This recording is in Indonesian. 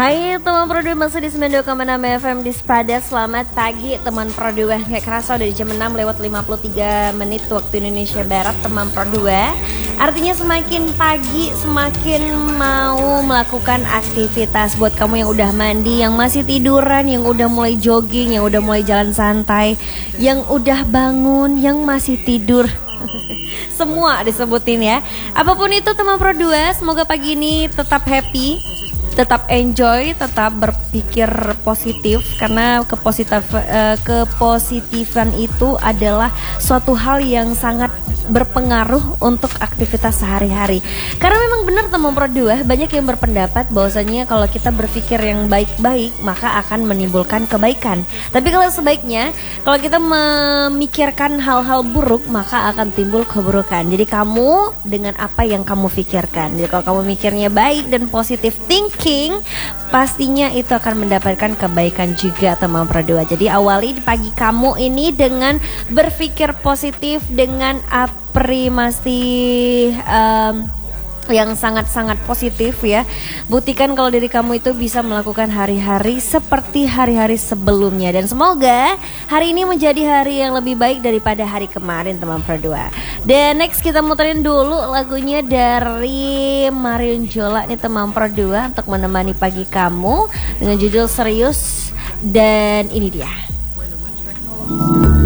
Hai teman Pro 2, masih di 92,6 FM di Spada. Selamat pagi teman Pro 2. Gak kerasa udah di jam 6 lewat 53 menit waktu Indonesia Barat teman Pro 2. Artinya semakin pagi semakin mau melakukan aktivitas. Buat kamu yang udah mandi, yang masih tiduran, yang udah mulai jogging, yang udah mulai jalan santai, yang udah bangun, yang masih tidur, semua disebutin ya. Apapun itu teman Pro 2, semoga pagi ini tetap happy, tetap enjoy, tetap berpikir positif. Karena kepositifan itu adalah suatu hal yang sangat berpengaruh untuk aktivitas sehari-hari. Karena memang benar teman Pro 2, banyak yang berpendapat bahwasanya kalau kita berpikir yang baik-baik maka akan menimbulkan kebaikan. Tapi kalau sebaiknya kalau kita memikirkan hal-hal buruk maka akan timbul keburukan. Jadi kamu dengan apa yang kamu pikirkan. Jadi kalau kamu mikirnya baik dan positive thinking, pastinya itu akan mendapatkan kebaikan juga teman Pro 2. Jadi awali pagi kamu ini dengan berpikir positif, dengan afirmasi yang sangat-sangat positif ya. Buktikan kalau diri kamu itu bisa melakukan hari-hari seperti hari-hari sebelumnya. Dan semoga hari ini menjadi hari yang lebih baik daripada hari kemarin teman Pro 2. Dan next kita muterin dulu lagunya dari Marion Jola nih teman Pro 2 untuk menemani pagi kamu dengan judul Serius. Dan ini dia.